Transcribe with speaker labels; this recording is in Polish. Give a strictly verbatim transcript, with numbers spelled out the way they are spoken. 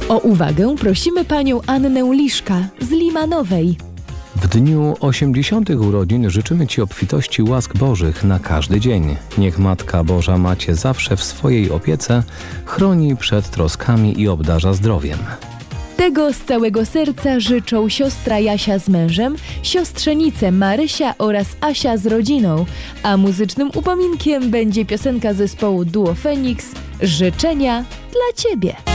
Speaker 1: O uwagę prosimy panią Annę Liszka z Limanowej.
Speaker 2: W dniu osiemdziesiątych urodzin życzymy Ci obfitości łask Bożych na każdy dzień. Niech Matka Boża ma Cię zawsze w swojej opiece, chroni przed troskami i obdarza zdrowiem.
Speaker 1: Tego z całego serca życzą siostra Jasia z mężem, siostrzenice Marysia oraz Asia z rodziną, a muzycznym upominkiem będzie piosenka zespołu Duo Feniks „Życzenia dla Ciebie”.